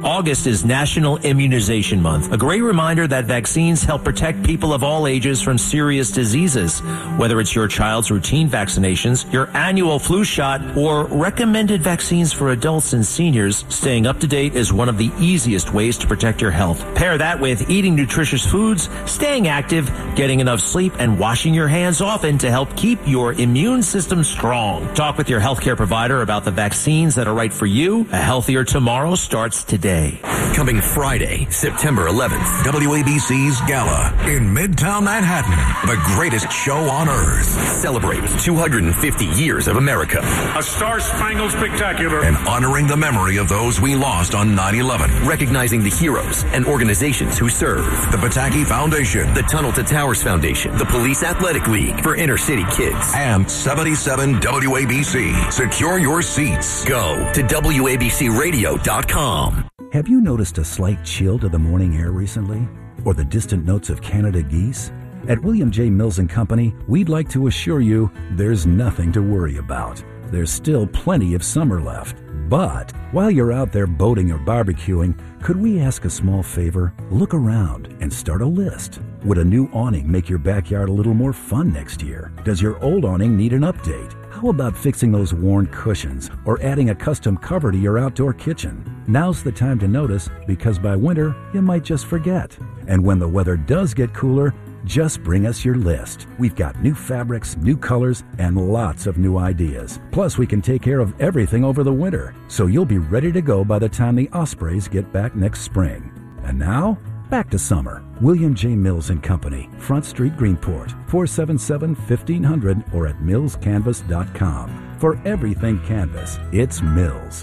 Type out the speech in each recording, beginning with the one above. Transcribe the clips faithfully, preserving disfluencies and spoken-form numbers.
August is National Immunization Month, a great reminder that vaccines help protect people of all ages from serious diseases. Whether it's your child's routine vaccinations, your annual flu shot, or recommended vaccines for adults and seniors, staying up to date is one of the easiest ways to protect your health. Pair that with eating nutritious foods, staying active, getting enough sleep, and washing your hands often to help keep your immune system strong. Talk with your healthcare provider about the vaccines that are right for you. A healthier tomorrow starts today. Coming Friday, September eleventh, W A B C's Gala in Midtown Manhattan, the greatest show on earth. Celebrate two hundred fifty years of America. A Star-Spangled Spectacular. And honoring the memory of those we lost on nine eleven. Recognizing the heroes and organizations who serve. The Pataki Foundation. The Tunnel to Towers Foundation. The Police Athletic League for inner city kids. And seventy-seven W A B C. Secure your seats. Go to W A B C radio dot com. Have you noticed a slight chill to the morning air recently? Or the distant notes of Canada geese? At William J. Mills and Company, we'd like to assure you there's nothing to worry about. There's still plenty of summer left. But while you're out there boating or barbecuing, could we ask a small favor? Look around and start a list. Would a new awning make your backyard a little more fun next year? Does your old awning need an update? How about fixing those worn cushions or adding a custom cover to your outdoor kitchen? Now's the time to notice, because by winter, you might just forget. And when the weather does get cooler, just bring us your list. We've got new fabrics, new colors, and lots of new ideas. Plus, we can take care of everything over the winter, so you'll be ready to go by the time the Ospreys get back next spring. And now, back to summer. William J. Mills and Company, Front Street, Greenport, four seven seven, fifteen hundred, or at mills canvas dot com. For everything Canvas, it's Mills.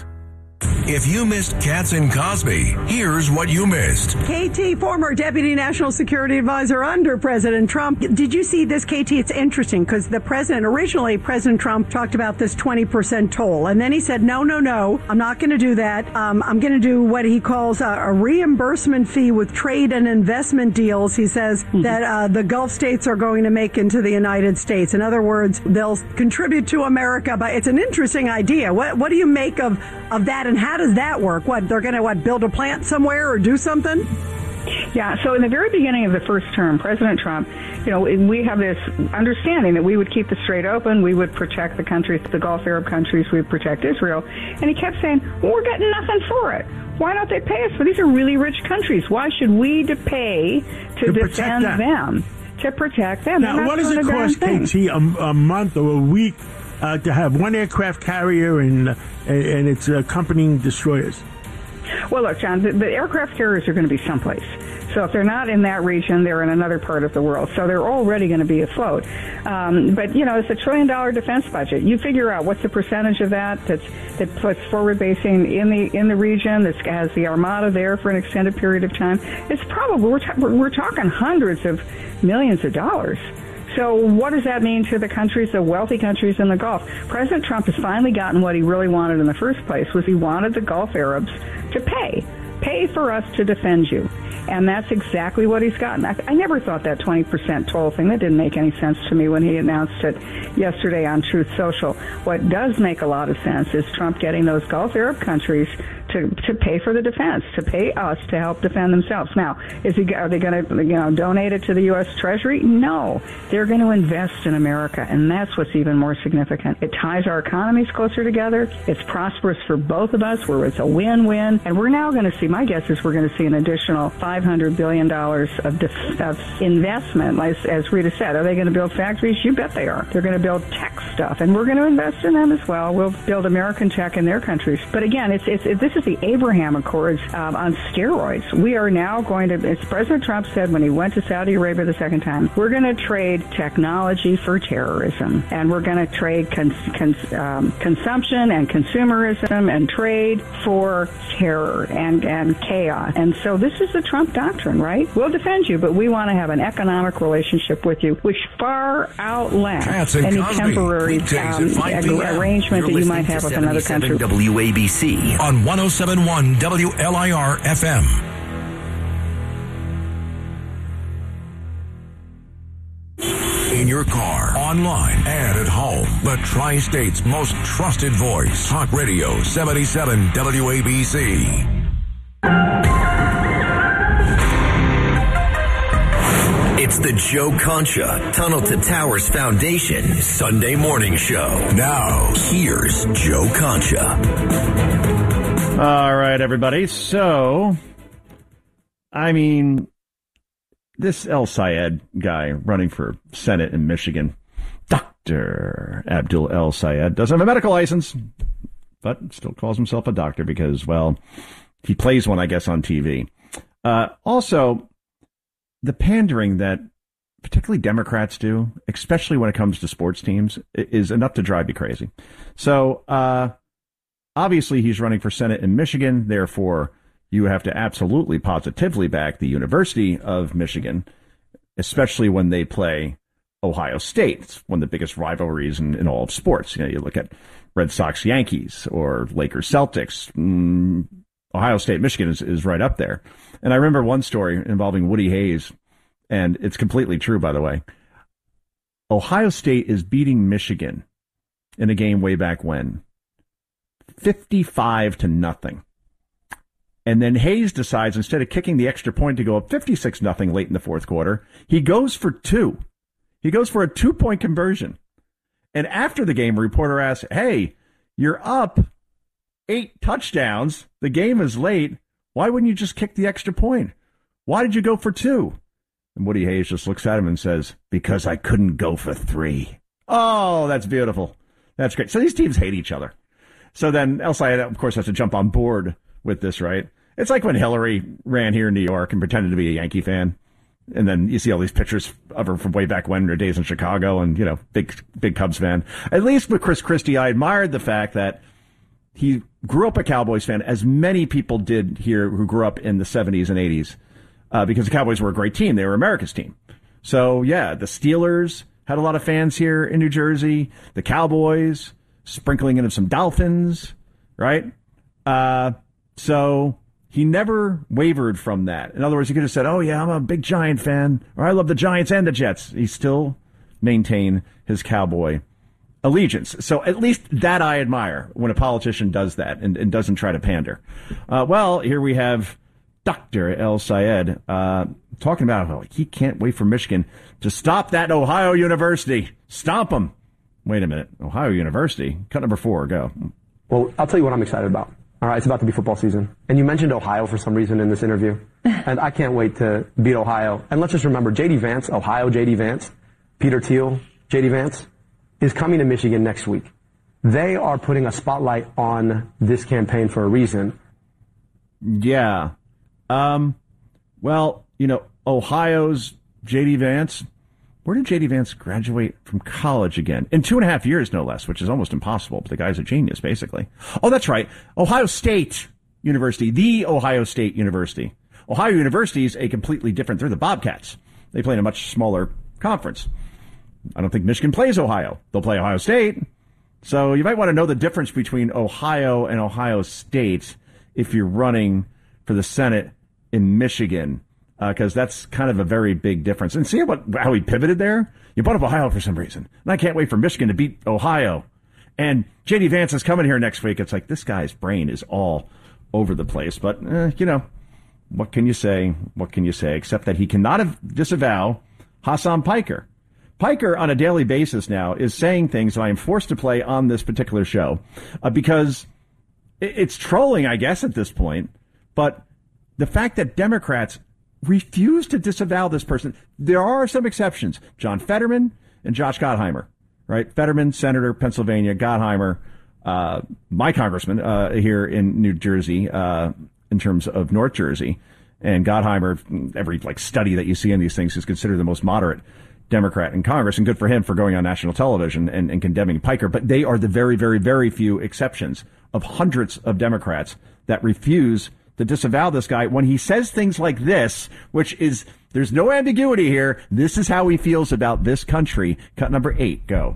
If you missed Katz and Cosby, here's what you missed. K T, former Deputy National Security Advisor under President Trump. Did you see this, K T? It's interesting because the president, originally President Trump talked about this twenty percent toll. And then he said, no, no, no, I'm not going to do that. Um, I'm going to do what he calls a, a reimbursement fee with trade and investment deals. He says mm-hmm. that uh, the Gulf states are going to make into the United States. In other words, they'll contribute to America. But it's an interesting idea. What, what do you make of, of that? And how does that work? What, they're going to, what, build a plant somewhere or do something? Yeah, so in the very beginning of the first term, President Trump, you know, we have this understanding that we would keep the Strait open, we would protect the countries, the Gulf Arab countries, we would protect Israel. And he kept saying, well, we're getting nothing for it. Why don't they pay us? But these are really rich countries. Why should we to pay to, to defend them? To protect them. Now, what does it cost, K T, a, a month or a week Uh, to have one aircraft carrier and uh, and its accompanying destroyers? Well, look, John, the, the aircraft carriers are going to be someplace. So if they're not in that region, they're in another part of the world. So they're already going to be afloat. Um, but, you know, it's a trillion-dollar defense budget. You figure out what's the percentage of that that's, that puts forward basing in the in the region, that has the Armada there for an extended period of time. It's probably, we're, ta- we're talking hundreds of millions of dollars. So what does that mean to the countries, the wealthy countries in the Gulf? President Trump has finally gotten what he really wanted in the first place, was he wanted the Gulf Arabs to pay. Pay for us to defend you. And that's exactly what he's gotten. I, I never thought that twenty percent toll thing, that didn't make any sense to me when he announced it yesterday on Truth Social. What does make a lot of sense is Trump getting those Gulf Arab countries to to pay for the defense, to pay us to help defend themselves. Now, is he, are they going to, you know, donate it to the U S Treasury? No. They're going to invest in America, and that's what's even more significant. It ties our economies closer together. It's prosperous for both of us, where it's a win-win. And we're now going to see, my guess is we're going to see an additional five hundred billion dollars of, def- of investment. As, as Rita said, are they going to build factories? You bet they are. They're going to build tech stuff, and we're going to invest in them as well. We'll build American tech in their countries. But again, it's, it's it, this is the Abraham Accords um, on steroids. We are now going to, as President Trump said when he went to Saudi Arabia the second time, we're going to trade technology for terrorism, and we're going to trade cons- cons- um, consumption and consumerism and trade for terror and, and chaos. And so this is the Trump doctrine, right? We'll defend you, but we want to have an economic relationship with you, which far outlasts any Cosby. temporary um, arrangement that you might have with another country. W A B C on one oh seven point one W L I R F M. In your car, online, and at home. The Tri-State's most trusted voice. Talk Radio seventy-seven W A B C. It's the Joe Concha Tunnel to Towers Foundation Sunday morning show. Now, here's Joe Concha. All right, everybody. So, I mean, this El Sayed guy running for Senate in Michigan, Doctor Abdul El Sayed, doesn't have a medical license, but still calls himself a doctor because, well, he plays one, I guess, on T V. Uh, also, the pandering that particularly Democrats do, especially when it comes to sports teams, is enough to drive you crazy. So, uh, obviously, he's running for Senate in Michigan. Therefore, you have to absolutely positively back the University of Michigan, especially when they play Ohio State. It's one of the biggest rivalries in, in all of sports. You know, you look at Red Sox Yankees or Lakers Celtics. Mm, Ohio State Michigan is, is right up there. And I remember one story involving Woody Hayes, and it's completely true, by the way. Ohio State is beating Michigan in a game way back when, fifty-five to nothing. And then Hayes decides, instead of kicking the extra point to go up fifty-six nothing late in the fourth quarter, he goes for two. He goes for a two-point conversion. And after the game, a reporter asks, hey, you're up eight touchdowns. The game is late. Why wouldn't you just kick the extra point? Why did you go for two? And Woody Hayes just looks at him and says, because I couldn't go for three. Oh, that's beautiful. That's great. So these teams hate each other. So then El Sayed, of course, has to jump on board with this, right? It's like when Hillary ran here in New York and pretended to be a Yankee fan. And then you see all these pictures of her from way back when, her days in Chicago, and, you know, big, big Cubs fan. At least with Chris Christie, I admired the fact that he grew up a Cowboys fan, as many people did here who grew up in the seventies and eighties, uh, because the Cowboys were a great team. They were America's team. So, yeah, the Steelers had a lot of fans here in New Jersey. The Cowboys, sprinkling in some Dolphins, right? Uh, so he never wavered from that. In other words, he could have said, oh, yeah, I'm a big Giant fan, or I love the Giants and the Jets. He still maintained his Cowboy allegiance. So at least that I admire, when a politician does that and, and doesn't try to pander. Uh, well, here we have Doctor El Sayed uh, talking about how he can't wait for Michigan to stop that Ohio University. Stomp them. Wait a minute. Ohio University? Cut number four. Go. Well, I'll tell you what I'm excited about. All right, it's about to be football season. And you mentioned Ohio for some reason in this interview. And I can't wait to beat Ohio. And let's just remember, J D Vance, Ohio J D Vance, Peter Thiel, J D Vance, is coming to Michigan next week. They are putting a spotlight on this campaign for a reason. Yeah. Um, well, you know, Ohio's J D Vance, where did J D Vance graduate from college again? In two and a half years, no less, which is almost impossible. But the guy's a genius, basically. Oh, that's right. Ohio State University, the Ohio State University. Ohio University is a completely different, they're the Bobcats. They play in a much smaller conference. I don't think Michigan plays Ohio. They'll play Ohio State. So you might want to know the difference between Ohio and Ohio State if you're running for the Senate in Michigan, because uh, that's kind of a very big difference. And see what how he pivoted there? You brought up Ohio for some reason. And I can't wait for Michigan to beat Ohio. And J D Vance is coming here next week. It's like this guy's brain is all over the place. But, eh, you know, what can you say? What can you say? Except that he cannot have disavow Hassan Piker. Piker, on a daily basis now, is saying things that I am forced to play on this particular show uh, because it's trolling, I guess, at this point. But the fact that Democrats refuse to disavow this person, there are some exceptions. John Fetterman and Josh Gottheimer, right? Fetterman, Senator, Pennsylvania, Gottheimer, uh, my congressman uh, here in New Jersey, uh, in terms of North Jersey. And Gottheimer, every like study that you see in these things, is considered the most moderate Democrat in Congress, and good for him for going on national television and, and condemning Piker. But they are the very, very, very few exceptions of hundreds of Democrats that refuse to disavow this guy when he says things like this, which is, there's no ambiguity here. This is how he feels about this country. Cut number eight, go.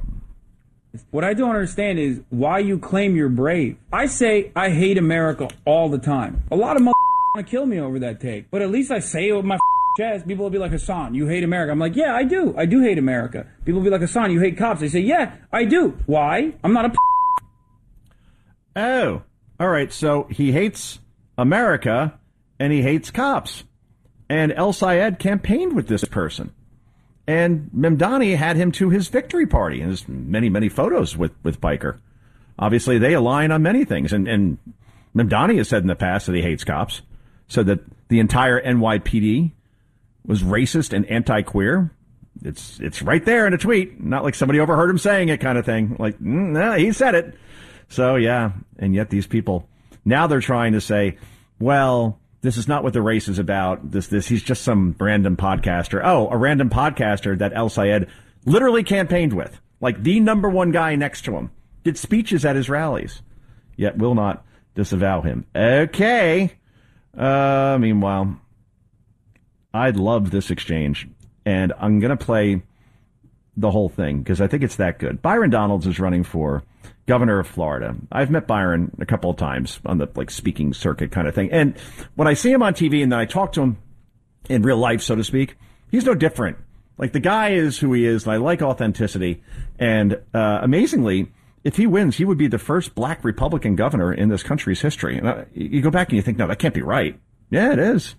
What I don't understand is why you claim you're brave. I say I hate America all the time. A lot of mother want to kill me over that take, but at least I say it with my chest. People will be like, Hassan, you hate America. I'm like, yeah, I do. I do hate America. People will be like, Hassan, you hate cops. I say, yeah, I do. Why? I'm not a Oh, all right. So he hates America, and he hates cops. And El Sayed campaigned with this person. And Mamdani had him to his victory party. And there's many, many photos with, with Biker. Obviously, they align on many things. And, and Mamdani has said in the past that he hates cops. Said that the entire N Y P D was racist and anti-queer. It's it's right there in a tweet. Not like somebody overheard him saying it kind of thing. Like, mm, no, he said it. So, yeah. And yet these people, now they're trying to say, well, this is not what the race is about. This, this, he's just some random podcaster. Oh, a random podcaster that El Sayed literally campaigned with. Like the number one guy next to him. Did speeches at his rallies. Yet will not disavow him. Okay. Uh, meanwhile, I'd love this exchange. And I'm going to play the whole thing because I think it's that good. Byron Donalds is running for governor of Florida. I've met Byron a couple of times on the like speaking circuit kind of thing. And when I see him on T V and then I talk to him in real life, so to speak, he's no different. Like the guy is who he is. And I like authenticity. And uh, amazingly, if he wins, he would be the first black Republican governor in this country's history. And uh, you go back and you think, no, that can't be right. Yeah, it is.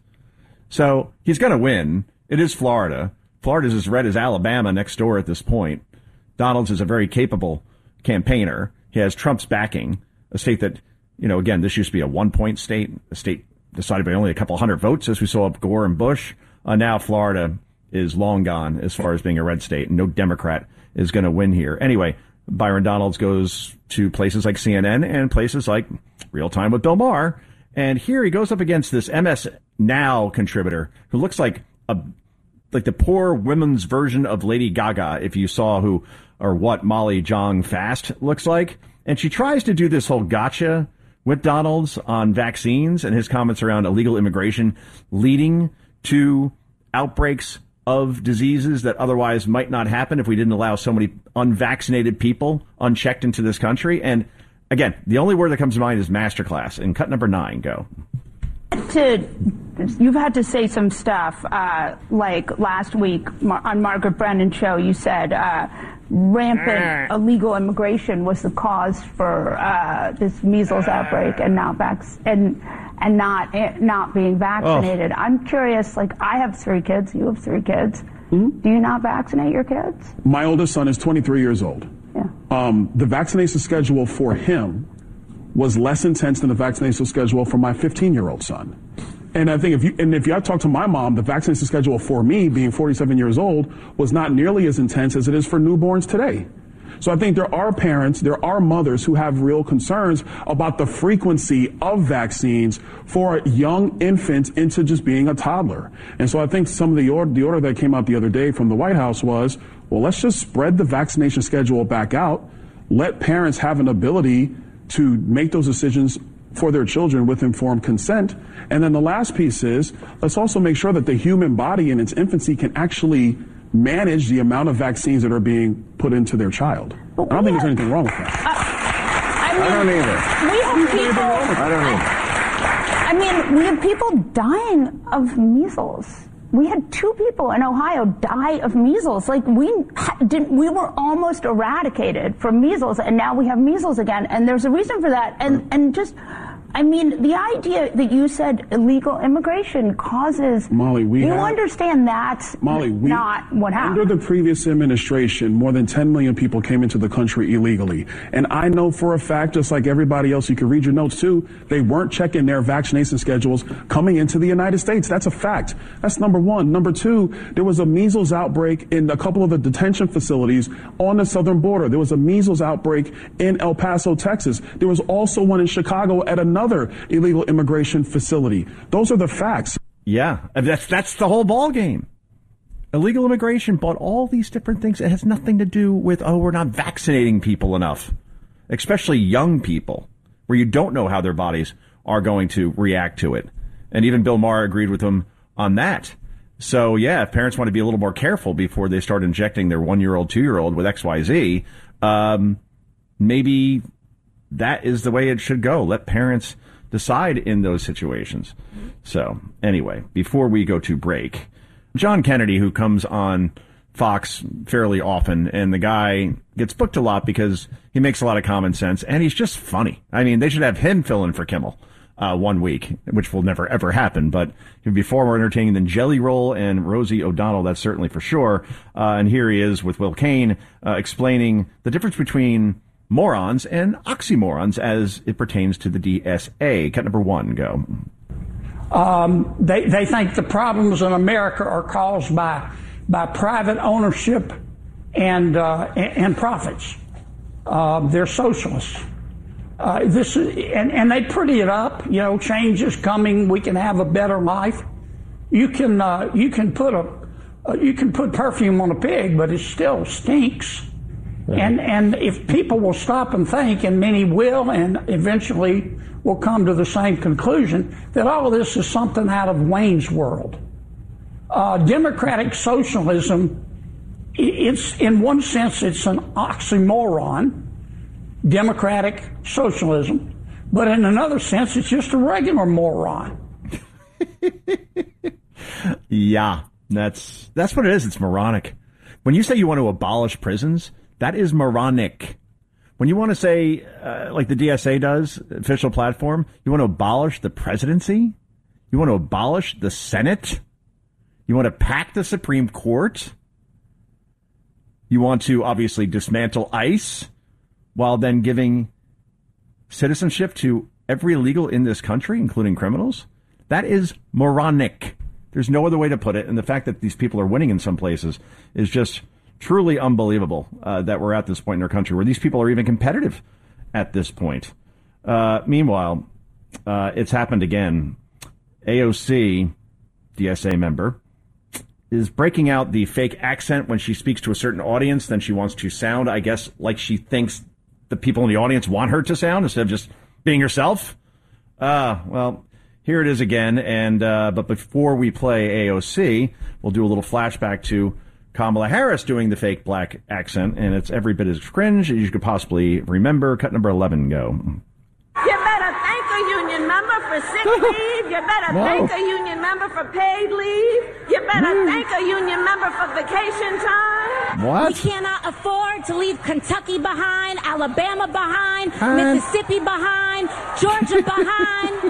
So he's going to win. It is Florida. Florida's as red as Alabama next door at this point. Donalds is a very capable campaigner. He has Trump's backing, a state that, you know, again, this used to be a one-point state, a state decided by only a couple hundred votes, as we saw of Gore and Bush. Uh, now Florida is long gone as far as being a red state, and no Democrat is going to win here. Anyway, Byron Donalds goes to places like C N N and places like Real Time with Bill Maher. And here he goes up against this M S Now contributor who looks like a like the poor women's version of Lady Gaga, if you saw who or what Molly Jong Fast looks like. And she tries to do this whole gotcha with Donalds on vaccines and his comments around illegal immigration leading to outbreaks of diseases that otherwise might not happen if we didn't allow so many unvaccinated people unchecked into this country. And again, the only word that comes to mind is masterclass. And cut number nine, go. To, you've had to say some stuff, uh, like last week on Margaret Brennan's show, you said uh, rampant illegal immigration was the cause for uh, this measles outbreak and not vac- and and not not being vaccinated. Oh. I'm curious, like I have three kids, you have three kids. Mm-hmm. Do you not vaccinate your kids? My oldest son is twenty-three years old. Yeah. Um, the vaccination schedule for him was less intense than the vaccination schedule for my fifteen-year-old son. And I think if you, and if you have talked to my mom, the vaccination schedule for me, being forty-seven years old, was not nearly as intense as it is for newborns today. So I think there are parents, there are mothers who have real concerns about the frequency of vaccines for young infants into just being a toddler. And so I think some of the order, the order that came out the other day from the White House was, well, let's just spread the vaccination schedule back out, let parents have an ability to make those decisions for their children with informed consent. And then the last piece is, let's also make sure that the human body in its infancy can actually manage the amount of vaccines that are being put into their child. I don't think there's anything wrong with that. Uh, I, mean, I don't either. We have people. I don't either. I mean, we have people dying of measles. We had two people in Ohio die of measles. Like we didn't, we were almost eradicated from measles, and now we have measles again. And there's a reason for that. And and just, I mean, the idea that you said illegal immigration causes Molly, we you have, understand that's Molly, we, not what happened. Under the previous administration, more than ten million people came into the country illegally. And I know for a fact, just like everybody else, you can read your notes too, they weren't checking their vaccination schedules coming into the United States. That's a fact. That's number one. Number two, there was a measles outbreak in a couple of the detention facilities on the southern border. There was a measles outbreak in El Paso, Texas. There was also one in Chicago at another illegal immigration facility. Those are the facts. Yeah, that's that's the whole ball game. Illegal immigration brought all these different things. It has nothing to do with, oh, we're not vaccinating people enough, especially young people, where you don't know how their bodies are going to react to it. And even Bill Maher agreed with them on that. So, yeah, if parents want to be a little more careful before they start injecting their one-year-old, two-year-old with X Y Z, um, maybe that is the way it should go. Let parents decide in those situations. So, anyway, before we go to break, John Kennedy, who comes on Fox fairly often, and the guy gets booked a lot because he makes a lot of common sense, and he's just funny. I mean, they should have him fill in for Kimmel. uh, one week, which will never, ever happen. But he'd be far more entertaining than Jelly Roll and Rosie O'Donnell, that's certainly for sure. Uh, and here he is with Will Cain uh, explaining the difference between morons and oxymorons as it pertains to the D S A. Cut number one, go. Um, they, they think the problems in America are caused by by private ownership and uh, and, and profits. Uh, they're socialists. Uh, this is, and, and they pretty it up. You know, change is coming. We can have a better life. You can uh, you can put a uh, you can put perfume on a pig, but it still stinks. Right. And and if people will stop and think, and many will, and eventually will come to the same conclusion that all of this is something out of Wayne's World. Uh, democratic socialism, it's in one sense it's an oxymoron. Democratic socialism, but in another sense, it's just a regular moron. Yeah, that's that's what it is. It's moronic. When you say you want to abolish prisons, that is moronic. When you want to say, uh, like the D S A does, official platform, you want to abolish the presidency, you want to abolish the Senate, you want to pack the Supreme Court, you want to obviously dismantle ICE, while then giving citizenship to every illegal in this country, including criminals, that is moronic. There's no other way to put it. And the fact that these people are winning in some places is just truly unbelievable uh, that we're at this point in our country where these people are even competitive at this point. Uh, meanwhile, uh, it's happened again. A O C, D S A member, is breaking out the fake accent when she speaks to a certain audience. Then she wants to sound, I guess, like she thinks the people in the audience want her to sound instead of just being herself. Uh, well, here it is again. And uh, but before we play A O C, we'll do a little flashback to Kamala Harris doing the fake black accent, and it's every bit as cringe as you could possibly remember. Cut number eleven, go. You better thank a union member for sick leave. You better Whoa. thank a union member for paid leave. You better Mm. thank a union member for vacation time. What? We cannot afford to leave Kentucky behind, Alabama behind, Huh? Mississippi behind, Georgia behind.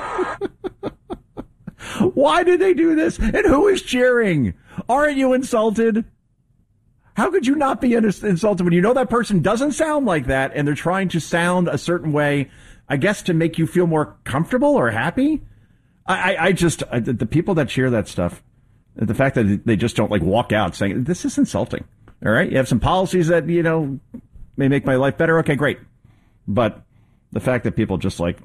Why did they do this? And who is cheering? Aren't you insulted? How could you not be insulted when you know that person doesn't sound like that and they're trying to sound a certain way, I guess, to make you feel more comfortable or happy? I, I, I just, I, the people that cheer that stuff, the fact that they just don't like walk out saying, this is insulting. All right. You have some policies that, you know, may make my life better. Okay, great. But the fact that people just like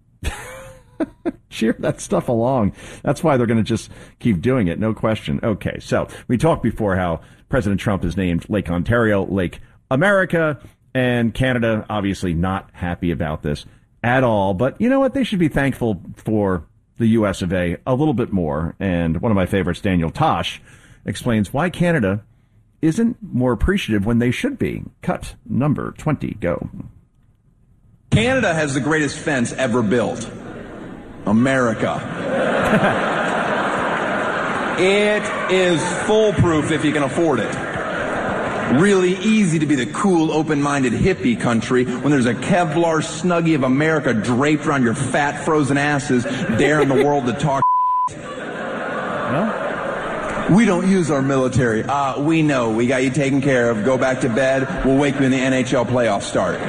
cheer that stuff along, that's why they're going to just keep doing it. No question. Okay. So we talked before how President Trump has named Lake Ontario Lake America, and Canada obviously not happy about this at all. But you know what? They should be thankful for the U S of A a little bit more. And one of my favorites, Daniel Tosh, explains why Canada isn't more appreciative when they should be. Cut number twenty, go. Canada has the greatest fence ever built. America. It is foolproof if you can afford it. Really easy to be the cool, open-minded hippie country when there's a Kevlar snuggie of America draped around your fat, frozen asses, daring the world to talk. Well, we don't use our military. Uh, we know. We got you taken care of. Go back to bed. We'll wake you when the N H L playoffs start.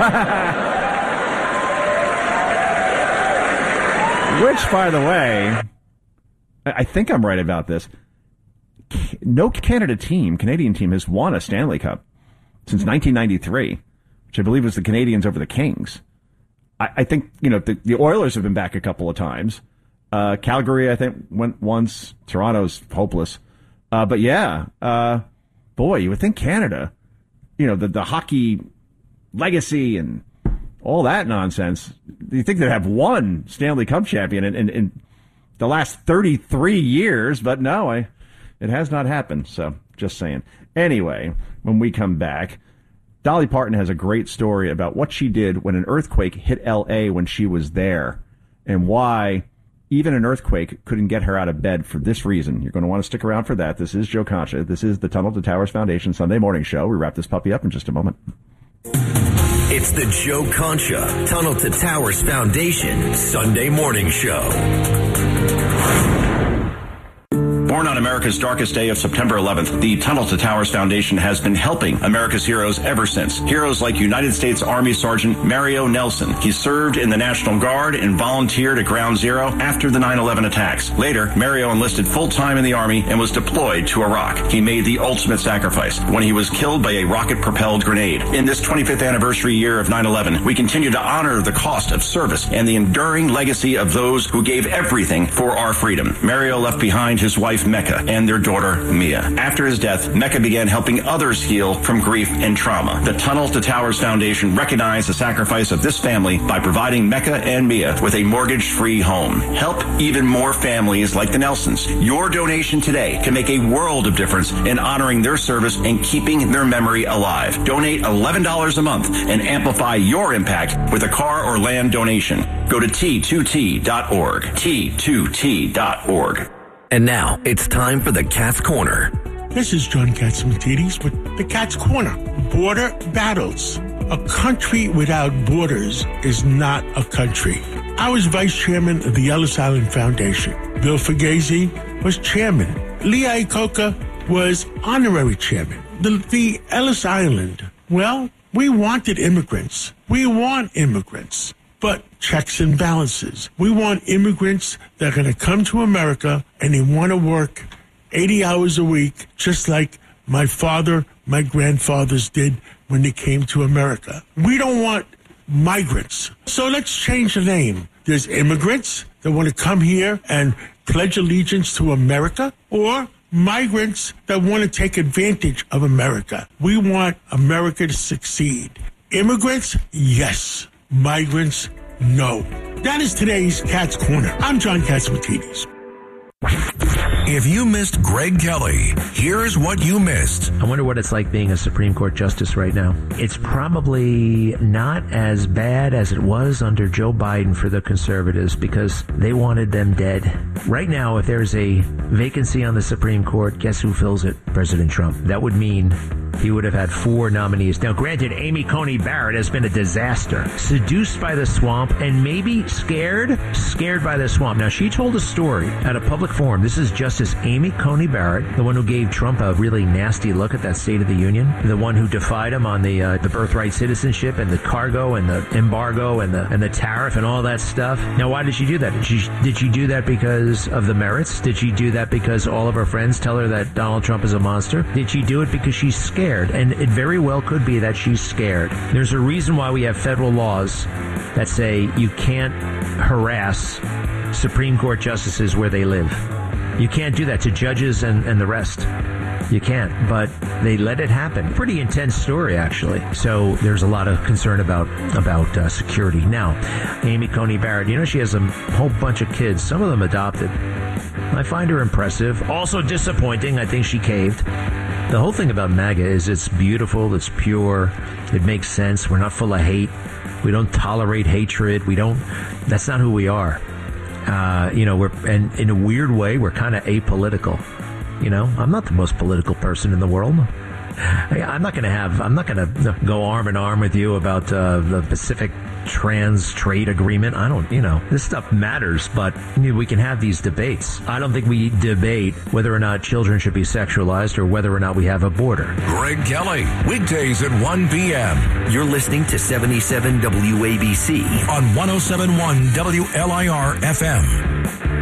Which, by the way, I think I'm right about this. No Canada team, Canadian team, has won a Stanley Cup since nineteen ninety-three, which I believe was the Canadians over the Kings. I, I think, you know, the, the Oilers have been back a couple of times. Uh, Calgary, I think, went once. Toronto's hopeless. Uh, but yeah, uh, boy, you would think Canada, you know, the, the hockey legacy and all that nonsense, you think they'd have one Stanley Cup champion in, in, in the last thirty-three years, but no, I, it has not happened. So just saying. Anyway, when we come back, Dolly Parton has a great story about what she did when an earthquake hit L A when she was there and why even an earthquake couldn't get her out of bed for this reason. You're going to want to stick around for that. This is Joe Concha. This is the Tunnel to Towers Foundation Sunday Morning Show. We wrap this puppy up in just a moment. It's the Joe Concha Tunnel to Towers Foundation Sunday Morning Show. Born on America's darkest day of September eleventh, the Tunnel to Towers Foundation has been helping America's heroes ever since. Heroes like United States Army Sergeant Mario Nelson. He served in the National Guard and volunteered at Ground Zero after the nine eleven attacks. Later, Mario enlisted full-time in the Army and was deployed to Iraq. He made the ultimate sacrifice when he was killed by a rocket-propelled grenade. In this twenty-fifth anniversary year of nine eleven, we continue to honor the cost of service and the enduring legacy of those who gave everything for our freedom. Mario left behind his wife Mecca and their daughter Mia. After his death, Mecca began helping others heal from grief and trauma. The Tunnel to Towers Foundation recognized the sacrifice of this family by providing Mecca and Mia with a mortgage-free home. Help even more families like the Nelsons. Your donation today can make a world of difference in honoring their service and keeping their memory alive. Donate eleven dollars a month and amplify your impact with a car or land donation. Go to T two T dot org. T two T dot org. And now it's time for the Cat's Corner. This is John Catsimatidis with the Cat's Corner. Border battles. A country without borders is not a country. I was vice chairman of the Ellis Island Foundation. Bill Fugazi was chairman. Lee Iacocca was honorary chairman. The, the Ellis Island, well, we wanted immigrants. We want immigrants. But checks and balances. We want immigrants that are going to come to America and they want to work eighty hours a week, just like my father, my grandfathers did when they came to America. We don't want migrants. So let's change the name. There's immigrants that want to come here and pledge allegiance to America, or migrants that want to take advantage of America. We want America to succeed. Immigrants, yes. Migrants, no. That is today's Cat's Corner. I'm John Catsimatidis. If you missed Greg Kelly, here's what you missed. I wonder what it's like being a Supreme Court justice right now. It's probably not as bad as it was under Joe Biden for the conservatives because they wanted them dead. Right now, if there's a vacancy on the Supreme Court, guess who fills it? President Trump. That would mean he would have had four nominees. Now, granted, Amy Coney Barrett has been a disaster. Seduced by the swamp and maybe scared, scared by the swamp. Now, she told a story at a public forum. This is Justice Amy Coney Barrett, the one who gave Trump a really nasty look at that State of the Union, the one who defied him on the uh, the birthright citizenship and the cargo and the embargo and the and the tariff and all that stuff. Now, why did she do that? Did she, did she do that because of the merits? Did she do that because all of her friends tell her that Donald Trump is a monster? Did she do it because she's scared? And it very well could be that she's scared. There's a reason why we have federal laws that say you can't harass Supreme Court justices where they live. You can't do that to judges and, and the rest. You can't, but they let it happen. Pretty intense story, actually. So there's a lot of concern about about uh, security. Now, Amy Coney Barrett, you know, she has a whole bunch of kids, some of them adopted. I find her impressive. Also disappointing. I think she caved. The whole thing about MAGA is it's beautiful, it's pure, it makes sense. We're not full of hate. We don't tolerate hatred. We don't, that's not who we are. Uh, you know, we're, and in a weird way, we're kind of apolitical. You know, I'm not the most political person in the world. I, I'm not going to have, I'm not going to go arm in arm with you about uh, the Pacific Trans Trade Agreement. I don't, you know, this stuff matters, but you know, we can have these debates. I don't think we debate whether or not children should be sexualized or whether or not we have a border. Greg Kelly, weekdays at one p.m. You're listening to seventy-seven W A B C on one oh seven point one W L I R F M.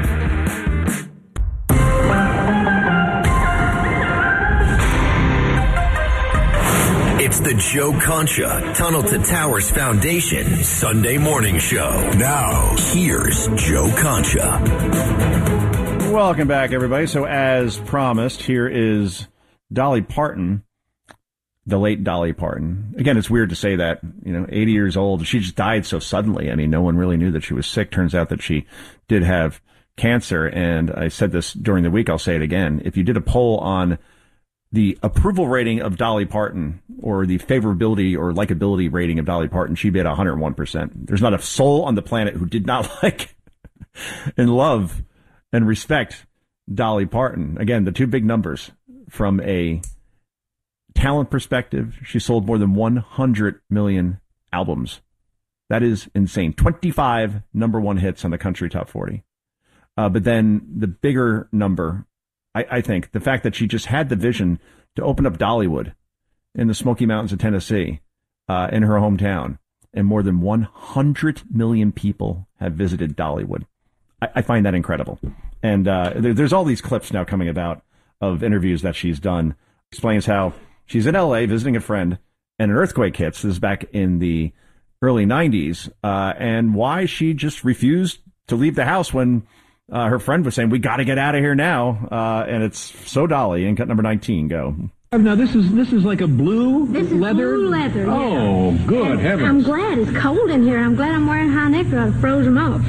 It's the Joe Concha Tunnel to Towers Foundation Sunday Morning Show. Now, here's Joe Concha. Welcome back, everybody. So as promised, here is Dolly Parton, the late Dolly Parton. Again, it's weird to say that, you know, eighty years old. She just died so suddenly. I mean, no one really knew that she was sick. Turns out that she did have cancer. And I said this during the week. I'll say it again. If you did a poll on the approval rating of Dolly Parton or the favorability or likability rating of Dolly Parton, she'd be at one hundred one percent. There's not a soul on the planet who did not like and love and respect Dolly Parton. Again, the two big numbers from a talent perspective. She sold more than one hundred million albums. That is insane. twenty-five number one hits on the country top forty. Uh, but then the bigger number, I, I think, the fact that she just had the vision to open up Dollywood in the Smoky Mountains of Tennessee, uh, in her hometown. And more than one hundred million people have visited Dollywood. I, I find that incredible. And uh, there, there's all these clips now coming about of interviews that she's done. Explains how she's in L A visiting a friend and an earthquake hits. This is back in the early nineties. Uh, and why she just refused to leave the house when uh, her friend was saying, we got to get out of here now. Uh, and it's so Dolly in cut number nineteen. Go. Now this is this is like a blue this is leather. Blue leather. Oh, yeah. good and heavens! I'm glad it's cold in here. I'm glad I'm wearing high neck or I'd froze them off.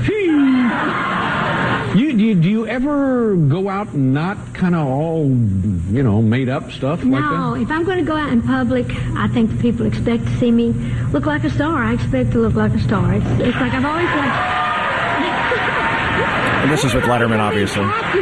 you, do you do you ever go out and not kind of all you know made up stuff no, like that? No, if I'm going to go out in public, I think the people expect to see me look like a star. I expect to look like a star. It's it's like I've always liked. And this is with Letterman, obviously.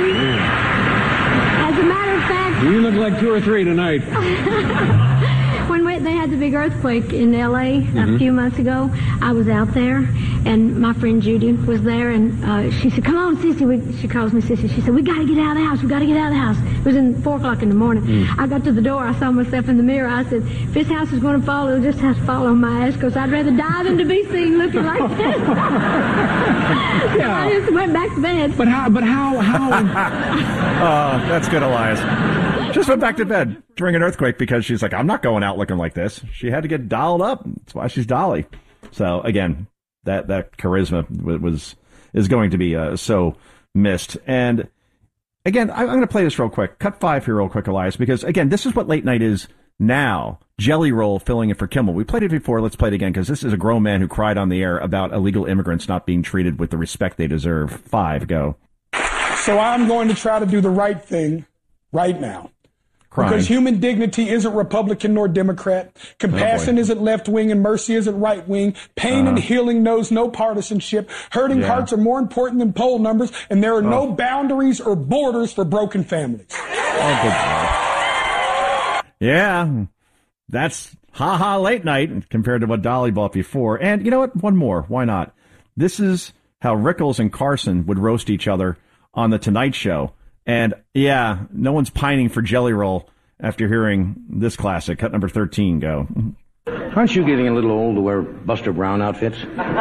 As a matter of fact, you look like two or three tonight. When we, they had the big earthquake in L A Mm-hmm. a few months ago, I was out there, and my friend Judy was there, and uh, she said, "Come on, Sissy." We, she calls me Sissy. She said, "We got to get out of the house. We got to get out of the house." It was in four o'clock in the morning. Mm. I got to the door. I saw myself in the mirror. I said, "If this house is going to fall, it'll just have to fall on my ass, because I'd rather die than to be seen looking like this." So I just went back to bed. But how? But how? How? Oh, that's good, Elias. Just went back to bed during an earthquake because she's like, I'm not going out looking like this. She had to get dolled up. That's why she's Dolly. So again, that that charisma was is going to be uh, so missed. And again, I'm going to play this real quick. Cut five here real quick, Elias, because again, this is what late night is now. Jelly Roll filling in for Kimmel. We played it before. Let's play it again, because this is a grown man who cried on the air about illegal immigrants not being treated with the respect they deserve. Five, go. So I'm going to try to do the right thing right now. Crying. Because human dignity isn't Republican nor Democrat. Compassion Oh, isn't left wing and mercy isn't right wing. Pain Uh-huh. and healing knows no partisanship. Hurting Yeah. hearts are more important than poll numbers, and there are Oh. no boundaries or borders for broken families. Oh, good God. Yeah, that's ha-ha late night compared to what Dolly bought before. And you know what? One more. Why not? This is how Rickles and Carson would roast each other on The Tonight Show. And yeah, no one's pining for Jelly Roll after hearing this classic. Cut number thirteen, go. Aren't you getting a little old to wear Buster Brown outfits?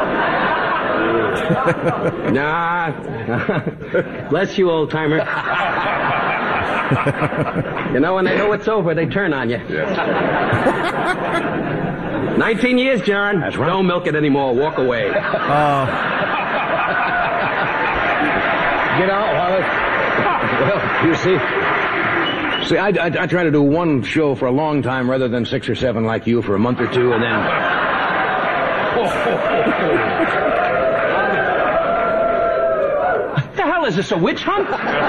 Nah. Bless you, old timer. You know, when they know it's over, they turn on you. Nineteen years, John. That's right. Don't milk it anymore. Walk away. Oh. Get out, Wallace. Well, you see, see, I, I, I try to do one show for a long time rather than six or seven like you for a month or two, and then. What the hell is this, a witch hunt?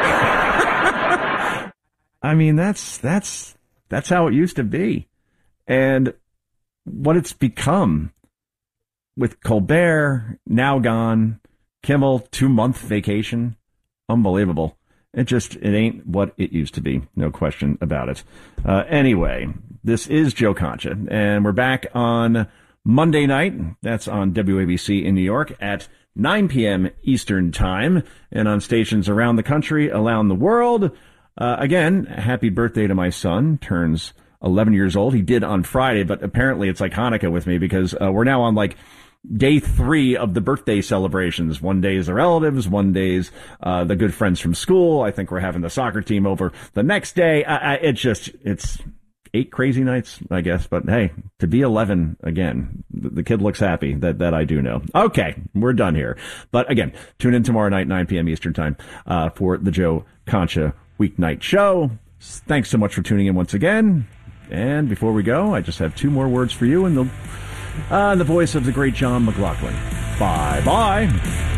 I mean, that's that's that's how it used to be, and what it's become with Colbert now gone, Kimmel two month vacation, unbelievable. It just, it ain't what it used to be. No question about it. Uh, anyway, this is Joe Concha, and we're back on Monday night. That's on W A B C in New York at nine p.m. Eastern Time, and on stations around the country, around the world. Uh, again, happy birthday to my son. Turns eleven years old. He did on Friday, but apparently it's like Hanukkah with me, because uh, we're now on like day three of the birthday celebrations. One day is the relatives, one day is uh, the good friends from school. I think we're having the soccer team over the next day. I, I, it's just, it's eight crazy nights, I guess. But hey, to be eleven again, the, the kid looks happy. That that I do know. Okay, we're done here. But again, tune in tomorrow night, nine p.m. Eastern Time, uh, for the Joe Concha Weeknight Show. Thanks so much for tuning in once again. And before we go, I just have two more words for you in the, uh, the voice of the great John McLaughlin. Bye-bye.